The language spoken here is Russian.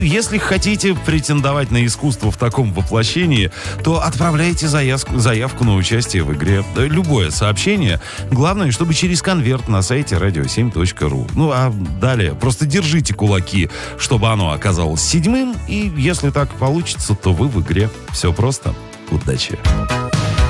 Если хотите претендовать на искусство в таком воплощении, то отправляйте заявку на участие в игре. Любое сообщение. Главное, чтобы через конверт на сайте radio7.ru. Ну, а далее просто держите кулаки, чтобы оно оказалось 7-м. И если так получится, то вы в игре. Все просто. Удачи.